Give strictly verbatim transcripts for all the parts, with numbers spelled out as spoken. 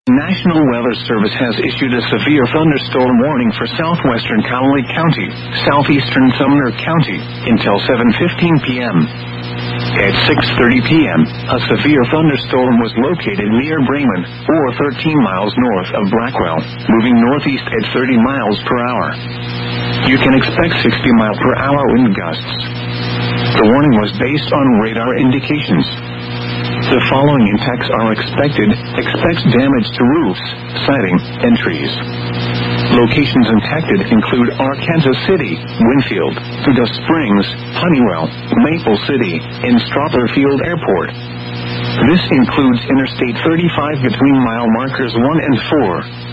National Weather Service has issued a severe thunderstorm warning for southwestern Cowley County, southeastern Sumner County, until seven fifteen p.m. At six thirty p.m., a severe thunderstorm was located near Bremen, or thirteen miles north of Blackwell, moving northeast at thirty miles per hour. You can expect sixty mile per hour wind gusts. The warning was based on radar indications. The following impacts are expected. Expect damage to roofs, siding, and trees. Locations impacted include Arkansas City, Winfield, Dust Springs, Honeywell, Maple City, and Strotherfield Airport. This includes Interstate thirty-five between mile markers one and four.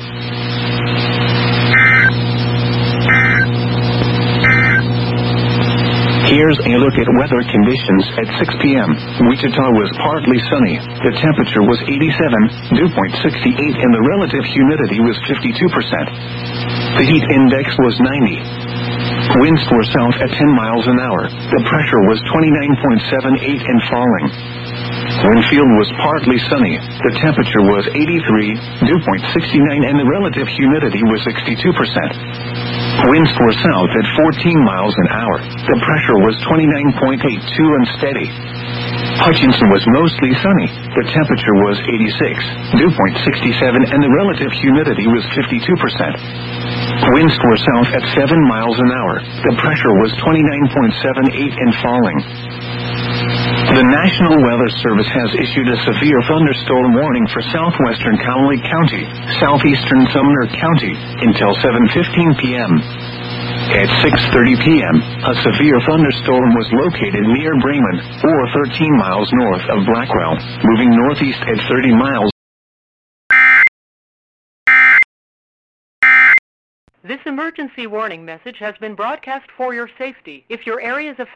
Here's a look at weather conditions at six p.m. Wichita was partly sunny. The temperature was eighty-seven, dew point sixty-eight, and the relative humidity was fifty-two percent. The heat index was ninety. Winds were south at ten miles an hour. The pressure was twenty-nine point seven eight and falling. Winfield was partly sunny. The temperature was eighty-three, dew point sixty-nine, and the relative humidity was sixty-two percent. Winds were south at fourteen miles an hour. The pressure was twenty-nine point eight two and steady. Hutchinson was mostly sunny. The temperature was eighty-six, dew point sixty-seven, and the relative humidity was fifty-two percent. Winds were south at seven miles an hour. The pressure was twenty-nine point seven eight and falling. The National Weather Service has issued a severe thunderstorm warning for southwestern Cowley County, southeastern Sumner County, until seven fifteen p.m. At six thirty p.m., a severe thunderstorm was located near Bremen, or thirteen miles north of Blackwell, moving northeast at thirty miles. This emergency warning message has been broadcast for your safety. If your area is affected,